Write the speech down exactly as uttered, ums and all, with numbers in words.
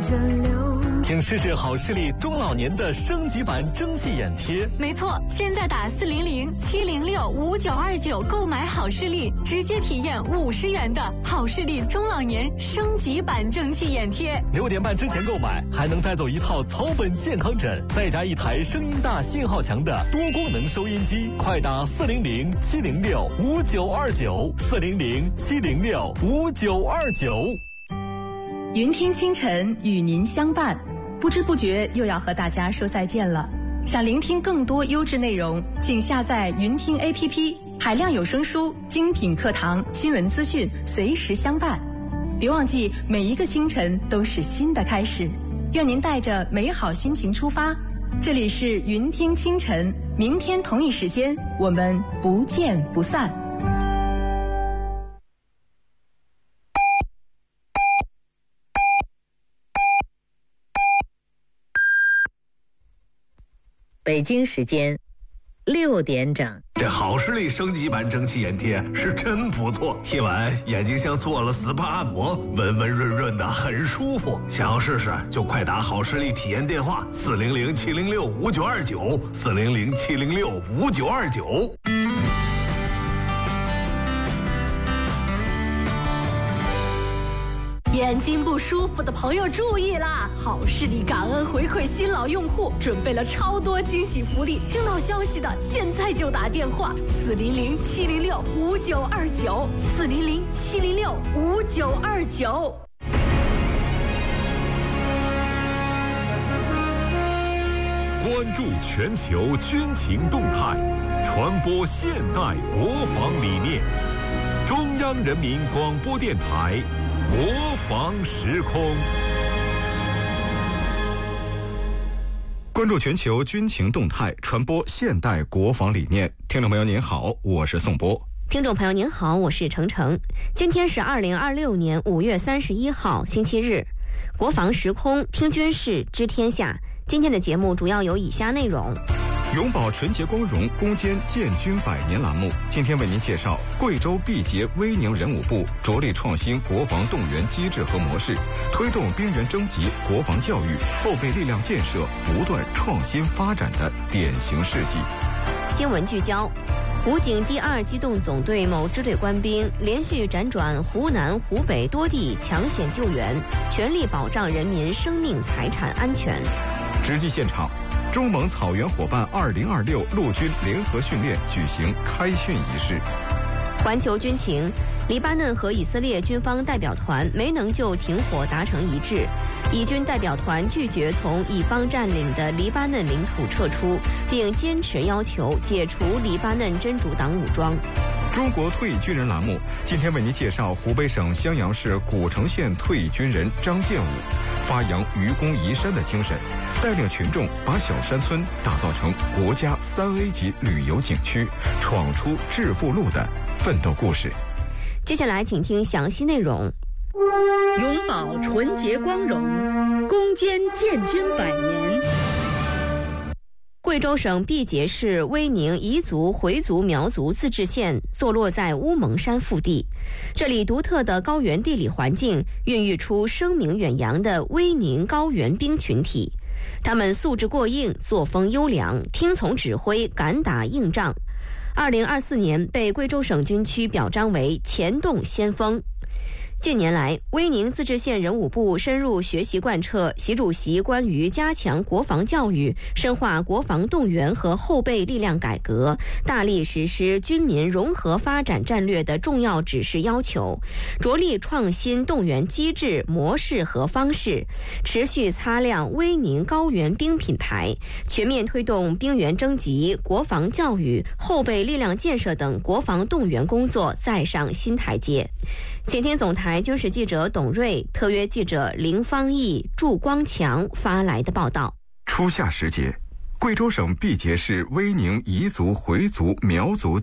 着流。 请试试好视力中老年的升级版蒸汽眼贴。 没错，现在打四零零七零六五九二九购买好视力，直接体验五十元的好视力中老年升级版蒸汽眼贴。 六点半之前购买，还能带走一套草本健康枕，再加一台声音大、信号强的多功能收音机。快打四零零七零六五九二九，四零零七零六五九二九。 云听清晨与您相伴，不知不觉又要和大家说再见了。想聆听更多优质内容，请下载云听 A P P， 海量有声书、精品课堂、新闻资讯，随时相伴。别忘记，每一个清晨都是新的开始。愿您带着美好心情出发。这里是云听清晨，明天同一时间我们不见不散。 北京时间六点整。 这好视力升级版蒸汽眼贴是真不错，贴完眼睛像做了 S P A 按摩，温温润润的，很舒服。想要试试就快打好视力体验电话四零零七零六五九二九，四零零七零六五九二九。 眼睛不舒服的朋友注意啦！好视力感恩回馈新老用户，准备了超多惊喜福利。听到消息的现在就打电话四零零七零六五九二九，四零零七零六五九二九。 关注全球军情动态，传播现代国防理念。中央人民广播电台国防时空。 关注全球军情动态，传播现代国防理念。听众朋友您好，我是宋波。 听众朋友您好，我是程程。今天是二零二六年五月三十一号，星期日。国防时空，听军事，知天下。今天的节目主要有以下内容： 永葆纯洁光荣，攻坚建军百年栏目，今天为您介绍贵州毕节威宁人武部着力创新国防动员机制和模式，推动兵员征集、国防教育、后备力量建设不断创新发展的典型事迹。 新闻聚焦：武警第二机动总队某支队官兵连续辗转湖南、湖北多地抢险救援，全力保障人民生命财产安全。 直击现场，中蒙草原伙伴二零二六陆军联合训练举行开训仪式。 环球军情：黎巴嫩和以色列军方代表团没能就停火达成一致，以军代表团拒绝从以方占领的黎巴嫩领土撤出，并坚持要求解除黎巴嫩真主党武装。 中国退役军人栏目，今天为您介绍湖北省襄阳市古城县退役军人张建武，发扬愚公移山的精神，带领群众把小山村打造成国家三 A 级旅游景区，闯出致富路的奋斗故事。 接下来请听详细内容。 永葆纯洁光荣，攻坚建军百年。 贵州省毕节市威宁彝族回族苗族自治县坐落在乌蒙山腹地，这里独特的高原地理环境孕育出声名远扬的威宁高原兵群体。他们素质过硬，作风优良，听从指挥，敢打硬仗。二零二四年被贵州省军区表彰为前动先锋。近年来，威宁自治县人武部深入学习贯彻习主席关于加强国防教育、深化国防动员和后备力量改革，大力实施军民融合发展战略的重要指示要求，着力创新动员机制、模式和方式，持续擦亮威宁高原兵品牌，全面推动兵员征集、国防教育、后备力量建设等国防动员工作再上新台阶。前天总台军事记者董瑞、特约记者林方毅、祝光强发来的报道。 初夏时节，贵州省毕节市威宁彝族回族苗族